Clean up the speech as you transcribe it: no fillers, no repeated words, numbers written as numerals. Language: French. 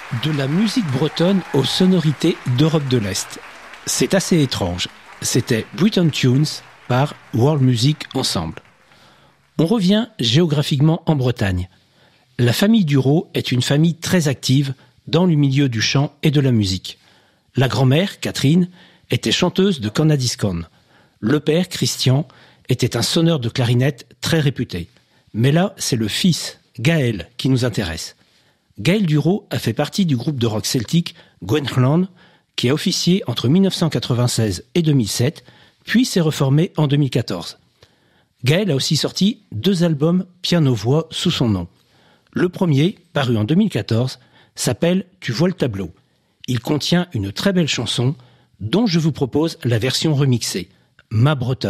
De la musique bretonne aux sonorités d'Europe de l'Est. C'est assez étrange. C'était Breton Tunes par World Music Ensemble. On revient géographiquement en Bretagne. La famille Duro est une famille très active dans le milieu du chant et de la musique. La grand-mère, Catherine, était chanteuse de cornadiscon. Le père, Christian, était un sonneur de clarinette très réputé. Mais là, c'est le fils, Gaël, qui nous intéresse. Gaël Duro a fait partie du groupe de rock celtique Gwenlland, qui a officié entre 1996 et 2007, puis s'est reformé en 2014. Gaël a aussi sorti 2 albums piano-voix sous son nom. Le premier, paru en 2014, s'appelle « Tu vois le tableau ». Il contient une très belle chanson dont je vous propose la version remixée, « Ma Bretonne ».